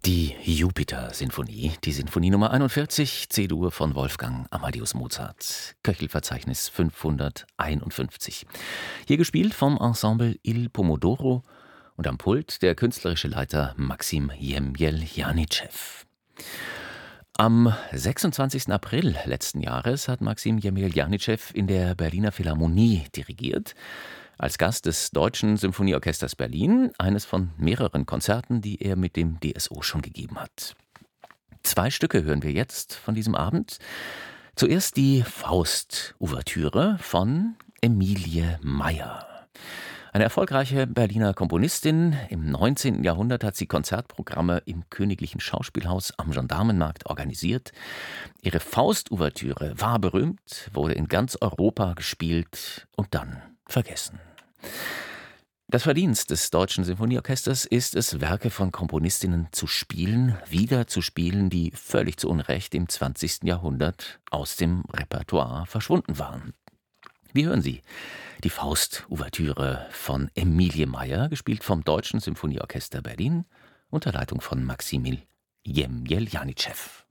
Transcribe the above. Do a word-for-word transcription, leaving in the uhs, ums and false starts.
Die Jupiter-Sinfonie, die Sinfonie Nummer einundvierzig, C-Dur von Wolfgang Amadeus Mozart, Köchelverzeichnis fünfhunderteinundfünfzig. Hier gespielt vom Ensemble Il Pomodoro und am Pult der künstlerische Leiter Maxim Jemjeljanitschew. Am sechsundzwanzigsten April letzten Jahres hat Maxim Jemjeljanitschew in der Berliner Philharmonie dirigiert, als Gast des Deutschen Symphonieorchesters Berlin, eines von mehreren Konzerten, die er mit dem D S O schon gegeben hat. Zwei Stücke hören wir jetzt von diesem Abend. Zuerst die Faust-Ouvertüre von Emilie Meyer. Eine erfolgreiche Berliner Komponistin. Im neunzehnten Jahrhundert hat sie Konzertprogramme im Königlichen Schauspielhaus am Gendarmenmarkt organisiert. Ihre Faust-Ouvertüre war berühmt, wurde in ganz Europa gespielt und dann vergessen. Das Verdienst des Deutschen Sinfonieorchesters ist es, Werke von Komponistinnen zu spielen, wieder zu spielen, die völlig zu Unrecht im zwanzigsten Jahrhundert aus dem Repertoire verschwunden waren. Wir hören sie. Die Faust-Ouvertüre von Emilie Meyer, gespielt vom Deutschen Symphonieorchester Berlin, unter Leitung von Maximil Jemjeljanitschew.